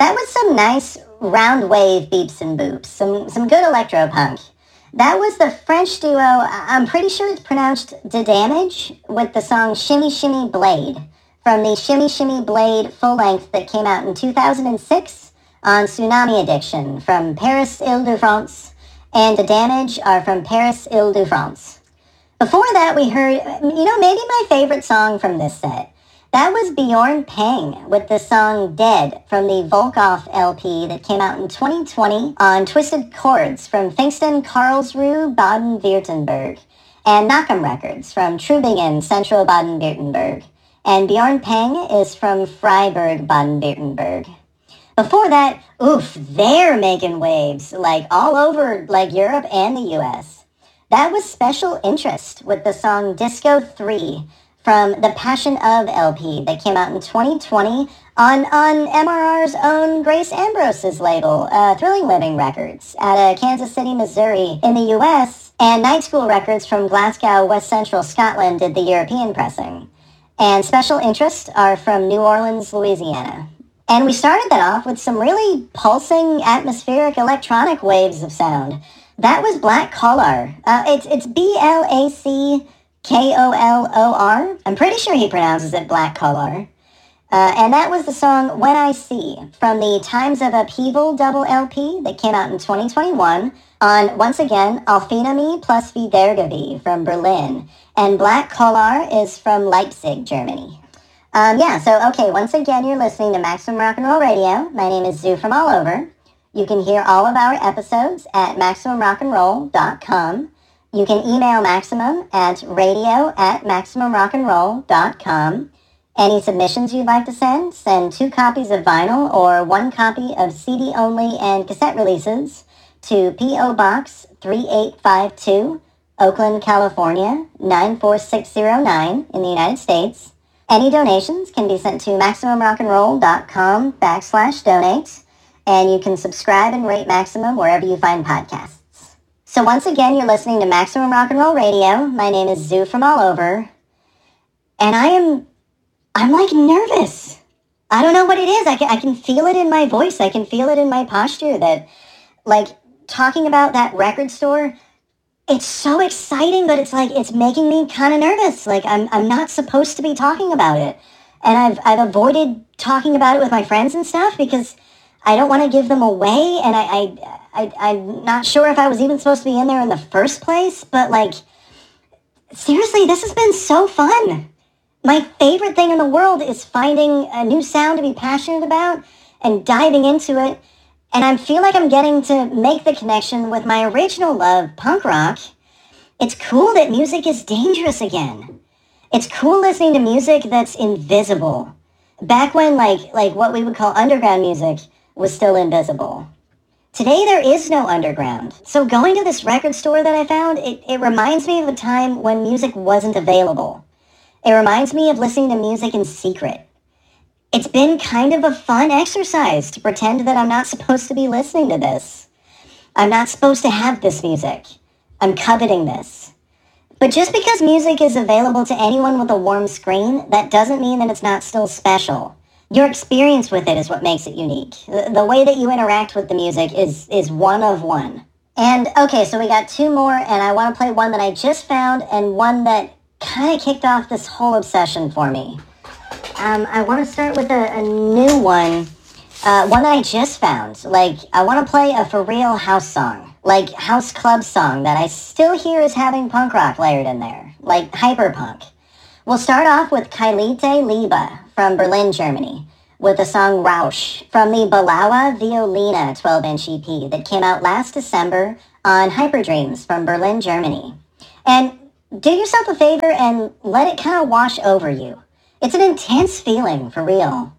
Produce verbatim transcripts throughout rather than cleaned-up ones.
That was some nice round wave beeps and boops, some some good electro punk. That was the French duo, I'm pretty sure it's pronounced Da Damage, with the song Shimmy Shimmy Blade, from the Shimmy Shimmy Blade full-length that came out in two thousand six on Tsunami Addiction from Paris, Ile-de-France, and Da Damage are from Paris, Ile-de-France. Before that, we heard, you know, maybe my favorite song from this set. That was Bjorn Pang with the song Dead from the Volkov L P that came out in twenty twenty on Twisted Chords from Pfingsten, Karlsruhe, Baden-Württemberg, and Nakam Records from Trubingen, Central Baden-Württemberg. And Bjorn Pang is from Freiburg, Baden-Württemberg. Before that, oof, they're making waves, like all over like Europe and the U S. That was Special Interest with the song Disco three from the Passion Of L P that came out in twenty twenty on, on M R R's own Grace Ambrose's label, uh, Thrilling Living Records, out of Kansas City, Missouri in the U S, and Night School Records from Glasgow, West Central Scotland did the European pressing. And Special Interest are from New Orleans, Louisiana. And we started that off with some really pulsing, atmospheric electronic waves of sound. That was Black Collar. Uh, it's, it's B L A C K O L O R. I'm pretty sure he pronounces it Black Collar. Uh, and that was the song When I See from the Times of Upheaval double L P that came out in twenty twenty-one on, once again, Alfinami plus Wiedergabe from Berlin. And Black Collar is from Leipzig, Germany. Um, yeah, so, okay, once again, you're listening to Maximum Rock and Roll Radio. My name is Zoo from All Over. You can hear all of our episodes at maximum rock and roll dot com. You can email Maximum at radio at maximum rock and roll dot com. Any submissions you'd like to send, send two copies of vinyl or one copy of C D only and cassette releases to P O Box three eight five two, Oakland, California, nine four six zero nine in the United States. Any donations can be sent to maximum rock and roll dot com backslash donate, and you can subscribe and rate Maximum wherever you find podcasts. So once again, you're listening to Maximum Rock and Roll Radio. My name is Zoo from All Over, and I am, I'm like nervous. I don't know what it is. I can, I can feel it in my voice. I can feel it in my posture that, like, talking about that record store, it's so exciting, but it's like, it's making me kind of nervous. Like, I'm, I'm not supposed to be talking about it. And I've, I've avoided talking about it with my friends and stuff because I don't want to give them away, and I, I, I, I'm not sure if I was even supposed to be in there in the first place, but, like, seriously, this has been so fun. My favorite thing in the world is finding a new sound to be passionate about and diving into it, and I feel like I'm getting to make the connection with my original love, punk rock. It's cool that music is dangerous again. It's cool listening to music that's invisible. Back when, like, like what we would call underground music was still invisible. Today there is no underground. So going to this record store that I found, it, it reminds me of a time when music wasn't available. It reminds me of listening to music in secret. It's been kind of a fun exercise to pretend that I'm not supposed to be listening to this. I'm not supposed to have this music. I'm coveting this. But just because music is available to anyone with a warm screen, that doesn't mean that it's not still special. Your experience with it is what makes it unique. The, the way that you interact with the music is, is one of one. And, okay, so we got two more, and I want to play one that I just found and one that kind of kicked off this whole obsession for me. Um, I want to start with a, a new one, uh, one that I just found. Like, I want to play a for real house song, like house club song that I still hear is having punk rock layered in there, like hyperpunk. We'll start off with Kailite Liebe from Berlin, Germany, with the song Rausch from the Balawa Violina twelve-inch E P that came out last December on Hyperdreams from Berlin, Germany. And do yourself a favor and let it kind of wash over you. It's an intense feeling, for real.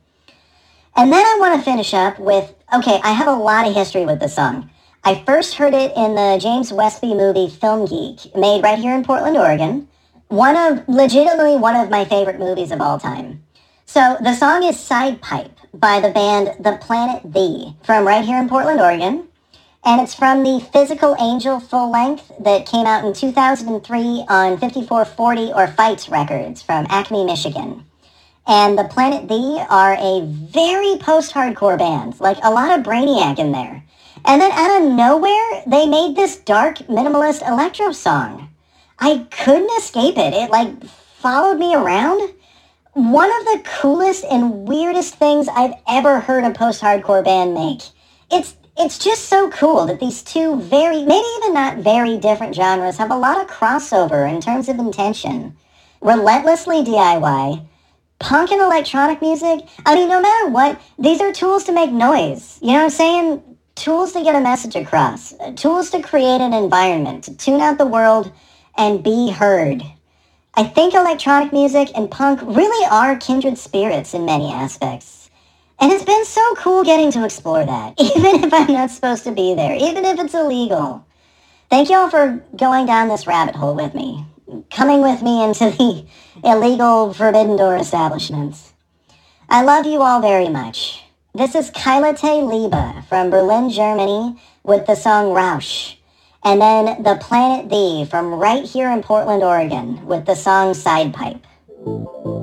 And then I want to finish up with, okay, I have a lot of history with this song. I first heard it in the James Westby movie Film Geek, made right here in Portland, Oregon. One of, legitimately one of my favorite movies of all time. So the song is Side Pipe by the band The Planet The from right here in Portland, Oregon. And it's from the Physical Angel full length that came out in two thousand three on fifty-four forty or Fight Records from Acme, Michigan. And the Planet The are a very post-hardcore band, like a lot of Brainiac in there. And then out of nowhere, they made this dark, minimalist electro song. I couldn't escape it. It, like, followed me around. One of the coolest and weirdest things I've ever heard a post-hardcore band make. It's it's just so cool that these two very, maybe even not very different genres have a lot of crossover in terms of intention. Relentlessly D I Y, punk and electronic music. I mean, no matter what, these are tools to make noise. You know what I'm saying? Tools to get a message across. Tools to create an environment, to tune out the world and be heard. I think electronic music and punk really are kindred spirits in many aspects. And it's been so cool getting to explore that, even if I'm not supposed to be there, even if it's illegal. Thank y'all for going down this rabbit hole with me, coming with me into the illegal Forbidden Door establishments. I love you all very much. This is Kailate Liebe from Berlin, Germany, with the song Rausch. And then The Planet The from right here in Portland, Oregon, with the song Side Pipe.